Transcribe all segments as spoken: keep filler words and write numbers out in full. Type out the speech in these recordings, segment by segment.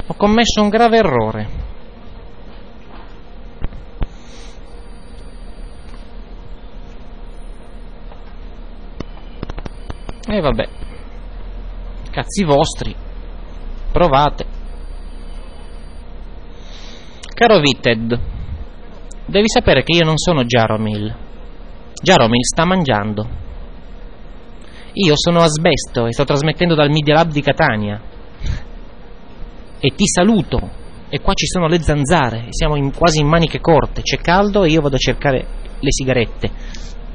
Ho commesso un grave errore. E vabbè, cazzi vostri, provate. Caro Vitted, devi sapere che io non sono Jaromil. Jaromil sta mangiando. Io sono Asbesto e sto trasmettendo dal Media Lab di Catania. E ti saluto. E qua ci sono le zanzare, siamo in, quasi in maniche corte, c'è caldo e io vado a cercare le sigarette.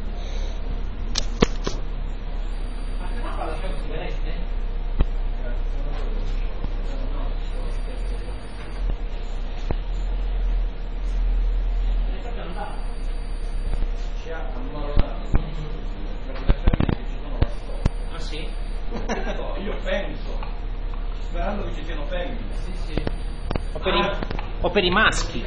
Io penso, sperando che ci siano femmine. Sì, sì. O per, i, o per i maschi.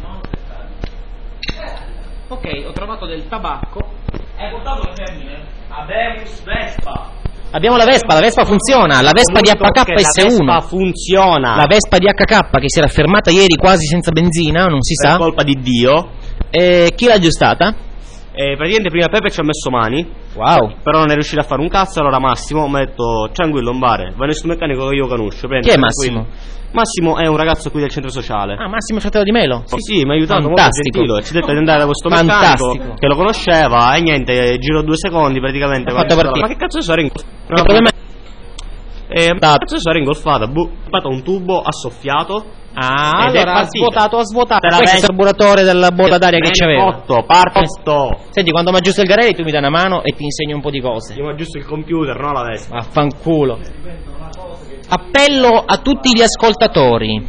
Ok, ho trovato del tabacco. Hai portato le femmine? Abemus Vespa. Abbiamo la Vespa, la Vespa funziona, la Vespa di H K S uno. La Vespa funziona. La Vespa di H K che si era fermata ieri quasi senza benzina, non si per sa. colpa di Dio. E chi l'ha aggiustata? E praticamente prima Pepe ci ha messo mani. Wow. Però non è riuscito a fare un cazzo. Allora Massimo mi ha detto: tranquillo, non bare, vai sul meccanico che io conosco. Prendi, chi è Massimo? Massimo è un ragazzo qui del centro sociale. Ah, Massimo fratello di Melo? Sì, sì, mi ha aiutato fantastico. molto gentile. Ci ha detto di andare da questo Fantastico. meccanico che lo conosceva. E niente, giro due secondi praticamente. Fatto partire. Ma che cazzo sono ringolfato? Che problema è? Che cazzo sono ringolfato? Bu- fatto un tubo, ha soffiato. Ah, ed allora è ha svuotato, ha svuotato. Te la Questo è il ves- carburatore della bolla d'aria che c'aveva. Fatto, parto. Senti, quando mi aggiusto il Garelli tu mi dai una mano e ti insegno un po' di cose. Io mi aggiusto il computer, no la Vespa. Vaffanculo. Appello a tutti gli ascoltatori.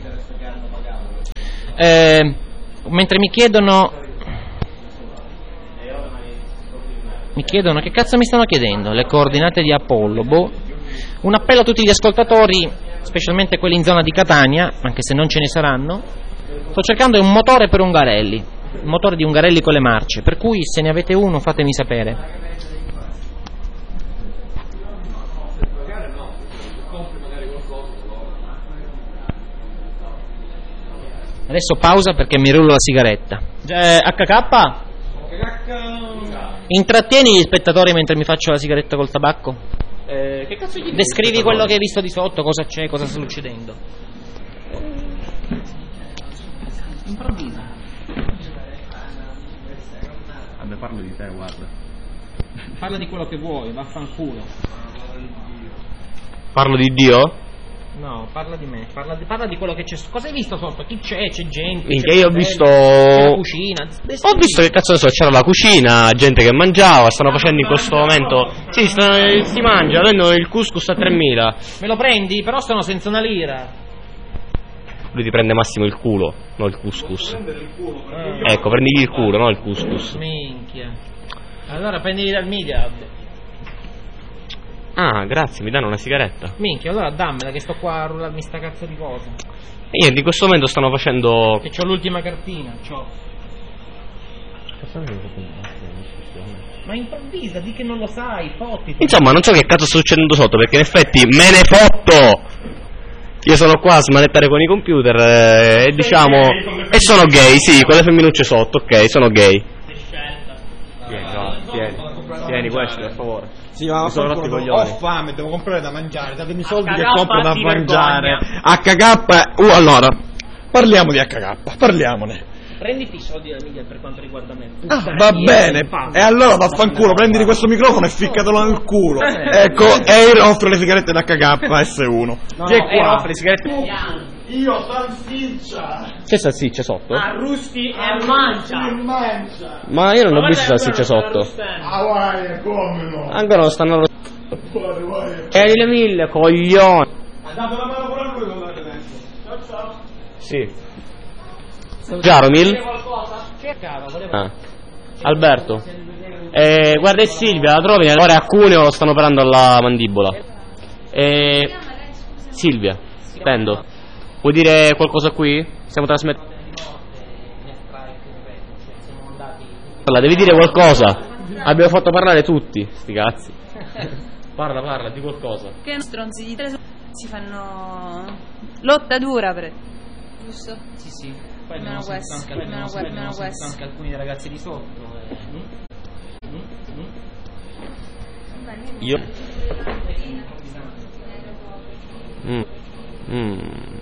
Eh, mentre mi chiedono Mi chiedono che cazzo mi stanno chiedendo? Le coordinate di Apollo. Boh. Un appello a tutti gli ascoltatori, specialmente quelli in zona di Catania, anche se non ce ne saranno. Sto cercando un motore per Ungarelli, un motore di Ungarelli con le marce, per cui se ne avete uno fatemi sapere. Adesso pausa perché mi rullo la sigaretta. Eh, H K? Intrattieni gli spettatori mentre mi faccio la sigaretta col tabacco. Eh, che cazzo gli Descrivi quello che hai visto di sotto, cosa c'è, cosa sta succedendo. Improvvisa. Vabbè, parlo di te, guarda. Parla di quello che vuoi, vaffanculo. Parlo di Dio? No, parla di me, parla di, parla di quello che c'è. Cosa hai visto sotto? Chi c'è? C'è gente. Minchia, c'è io ho fratello, visto. C'è la cucina. Ho visto che cazzo ne so, c'era la cucina, gente che mangiava, stanno facendo in questo momento. Sì, sta, si mangia, vendono il couscous a tremila. Me lo prendi? Però sono senza una lira. Lui ti prende Massimo il culo, non il couscous. Ah. Ecco, prenditi il culo, non il couscous. Minchia. Allora prendili dal Media Hub. Ah, grazie, mi danno una sigaretta. Minchia, allora dammela che sto qua a rullarmi sta cazzo di cosa. E niente, in questo momento stanno facendo. E c'ho l'ultima cartina, c'ho. Ma improvvisa, di che non lo sai, fotti. Insomma, non so che cazzo sta succedendo sotto, perché in effetti me ne fotto! Io sono qua a smanettare con i computer eh, e diciamo. E sono gay, sì, con le femminucce sotto, ok, sono gay. Tieni, no, tieni, tieni questo per favore. Sì, ma Mi sono rotti i coglioni. ho fame, devo comprare da mangiare, datemi i soldi che H K compro da ti mangiare. H K, uh, allora, parliamo di H K, parliamone. Prenditi i soldi dal Media per quanto riguarda me. Ah, va bene, e allora vaffanculo, prenditi questo microfono e ficcatelo nel culo. Ecco, Air offre le sigarette da H K S uno. No, Chi è no, qua? Air offre le sigarette. Io salsiccia. C'è salsiccia sotto? Arrusti e mangia. mangia. Ma io non ho visto salsiccia sotto. Hawaii, come no? Ancora non stanno. Guarda, guarda. E le mille, coglioni. Ha dato la mano pure a lui con l'altro dentro. Ciao ciao. Sì. Jaromil? Cercava, volevo. Ah. Alberto. Eh, guarda, è Silvia, la trovi? Ora a Cuneo lo stanno operando alla mandibola. Eh, Silvia, Tendo. Vuoi dire qualcosa qui? Stiamo trasmettendo. Parla, devi dire qualcosa. Abbiamo fatto parlare tutti, sti cazzi. Parla, parla, di qualcosa. Che stronzi di tre si fanno lotta dura per... giusto? Sì, sì. Poi Almeno abbiamo questo, sentito anche, almeno abbiamo que- sentito almeno anche questo. alcuni dei ragazzi di sotto. eh. Mm? Mm? Mm? Io... Mm. Mm.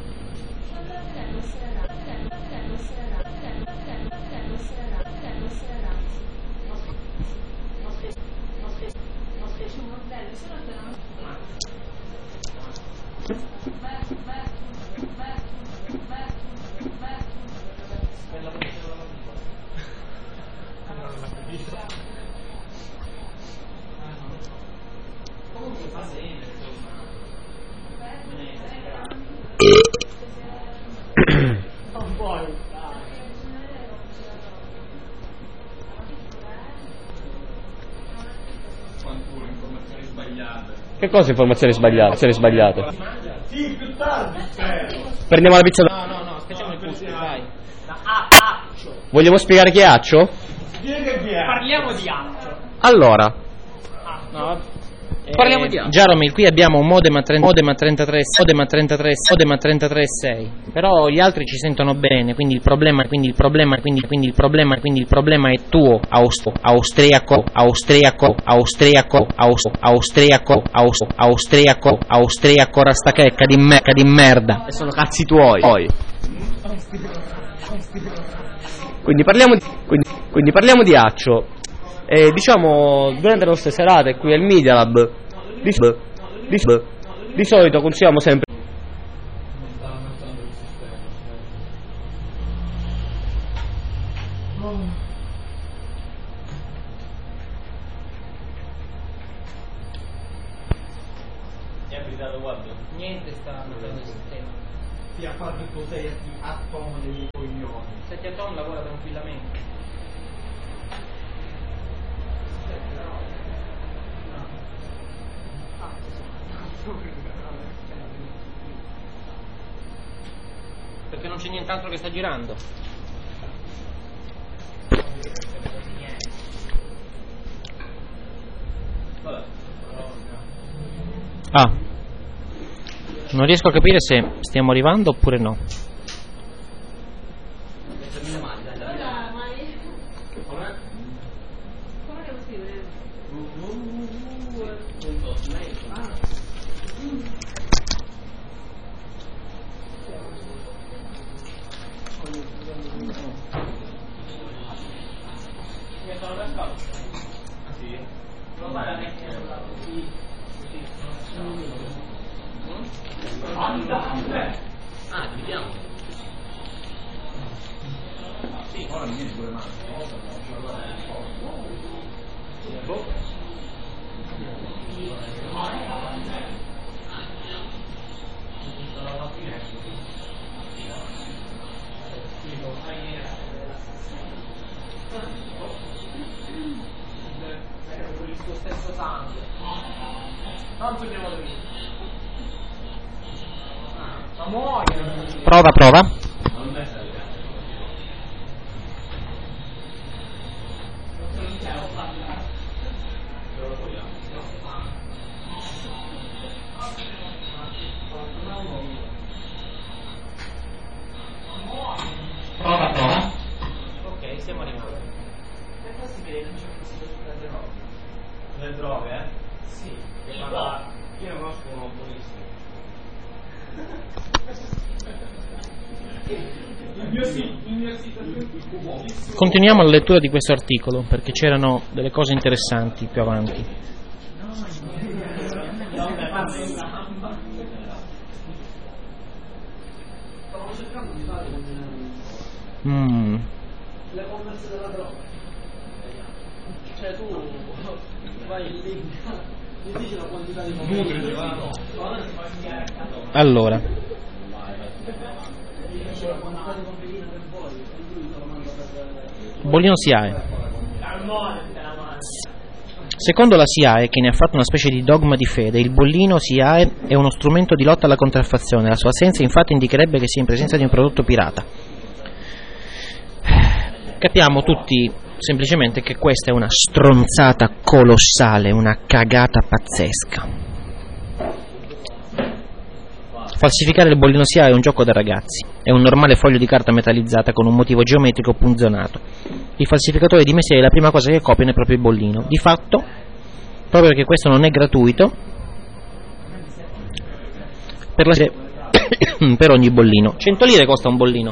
Che cosa informazioni sbagliate? Informazioni sbagliate? Sì, più tardi, Prendiamo la pizza da... No, no, no, aspettiamo il pulso, vai. Vogliamo spiegare chi è Accio? Parliamo di Accio. Allora, No, Parliamo di altro. Jaromil, qui abbiamo un modem a trenta modem a trentatré, modem a trentatré, modem a trentatré sei. Però gli altri ci sentono bene, quindi il problema, quindi il problema, quindi, quindi il problema, quindi il problema è tuo, austro, austriaco, austriaco, austriaco, austro, austriaco, austro, austriaco, austriaco, rastachecca di merda, di merda. E sono cazzi tuoi. Poi. Quindi parliamo di, quindi, quindi parliamo di Accio. E diciamo, durante le nostre serate qui al Media Lab, di, di, di solito consigliamo sempre. Niente sta mettendo il sistema. Sì, a parte il sei Atom dei coglioni. Sette Atom lavora tranquillamente. Perché non c'è nient'altro che sta girando. Ah, non riesco a capire se stiamo arrivando oppure no. Ah, dividiamo. Sì, ora mi viene pure male. Prova, prova. Prova, prova. Ok, siamo arrivati. È possibile che non c'è questo sulle droghe? Le droghe, eh? Sì. Io ne conosco uno buonissimo. Continuiamo la lettura di questo articolo perché c'erano delle cose interessanti più avanti. Mm. Le converse della droga. Cioè tu vai lì, mi dici la quantità di Allora, Bollino S I A E. Secondo la S I A E, che ne ha fatto una specie di dogma di fede, il bollino S I A E è uno strumento di lotta alla contraffazione. La sua assenza infatti indicherebbe che sia in presenza di un prodotto pirata. Capiamo tutti semplicemente che questa è una stronzata colossale, una cagata pazzesca. Falsificare il bollino S I A è un gioco da ragazzi. È un normale foglio di carta metallizzata con un motivo geometrico punzonato. Il falsificatore di mestiere la prima cosa che copiano è proprio il bollino. Di fatto, proprio perché questo non è gratuito, per, la... per ogni bollino. cento lire costa un bollino.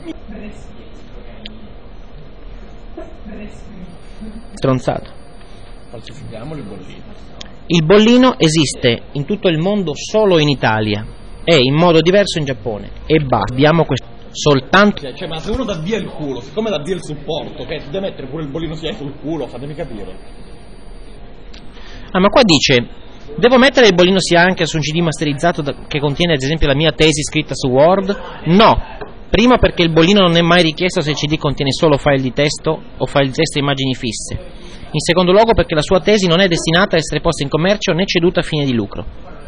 Stronzato. Falsifichiamo il bollino. Il bollino esiste in tutto il mondo solo in Italia e in modo diverso in Giappone e basta. Abbiamo questo soltanto. Cioè, ma se uno dà via il culo, siccome dà via il supporto, che deve mettere pure il bollino S I A sul culo, fatemi capire. Ah, ma qua dice: devo mettere il bollino S I A anche su un C D masterizzato da, che contiene ad esempio la mia tesi scritta su Word? No. Prima perché il bollino non è mai richiesto se il C D contiene solo file di testo o file di testo e immagini fisse. In secondo luogo perché la sua tesi non è destinata a essere posta in commercio né ceduta a fine di lucro.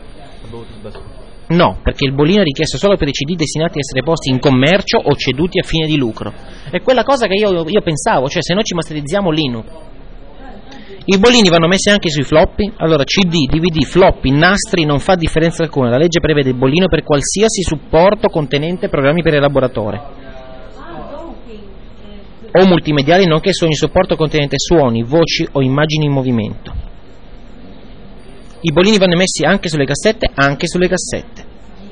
No, perché il bollino è richiesto solo per i C D destinati a essere posti in commercio o ceduti a fine di lucro. È quella cosa che io, io pensavo, cioè se noi ci masterizziamo Linux, i bollini vanno messi anche sui floppy? Allora C D, D V D, floppy, nastri, non fa differenza alcuna. La legge prevede il bollino per qualsiasi supporto contenente programmi per elaboratore o multimediali, nonché su ogni supporto contenente suoni, voci o immagini in movimento. I bollini vanno messi anche sulle cassette, anche sulle cassette.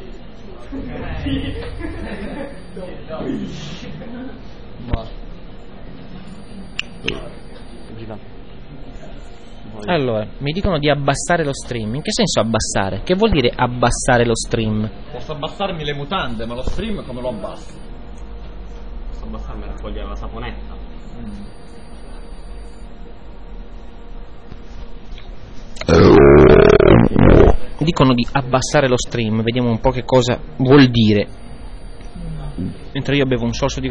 Allora, mi dicono di abbassare lo stream. In che senso abbassare? Che vuol dire abbassare lo stream? Posso abbassarmi le mutande, ma lo stream come lo abbasso? Posso abbassarmi a raccogliere la saponetta. Mm. Dicono di abbassare lo stream. Vediamo un po' che cosa vuol dire. Mentre io bevo un sorso di